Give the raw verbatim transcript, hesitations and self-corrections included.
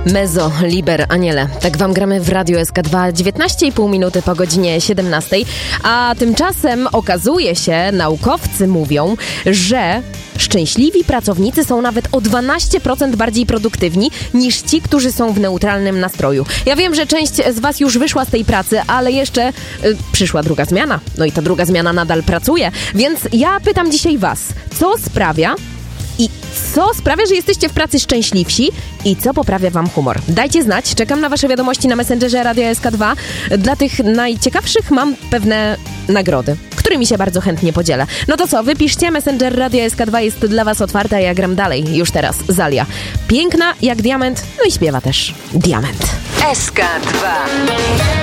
Mezzo, Liber, Aniele. Tak wam gramy w Radio S K dwa, dziewiętnaście i pół minuty po godzinie siedemnastej. A tymczasem okazuje się, naukowcy mówią, że szczęśliwi pracownicy są nawet o dwanaście procent bardziej produktywni niż ci, którzy są w neutralnym nastroju. Ja wiem, że część z was już wyszła z tej pracy, ale jeszcze y, przyszła druga zmiana. No i ta druga zmiana nadal pracuje. Więc ja pytam dzisiaj was, co sprawia i co sprawia, że jesteście w pracy szczęśliwsi i co poprawia wam humor? Dajcie znać, czekam na wasze wiadomości na Messengerze Radio S K dwa. Dla tych najciekawszych mam pewne nagrody, którymi się bardzo chętnie podzielę. No to co, wypiszcie, Messenger Radio S K dwa jest dla was otwarta, ja gram dalej, już teraz, Zalia. Piękna jak diament, no i śpiewa też diament. S K dwa.